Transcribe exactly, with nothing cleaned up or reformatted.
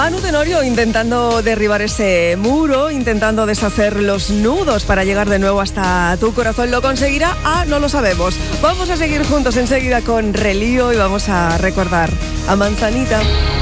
Manu Tenorio intentando derribar ese muro, intentando deshacer los nudos para llegar de nuevo hasta tu corazón. ¿Lo conseguirá? Ah, no lo sabemos. Vamos a seguir juntos enseguida con Relío y vamos a recordar a Manzanita.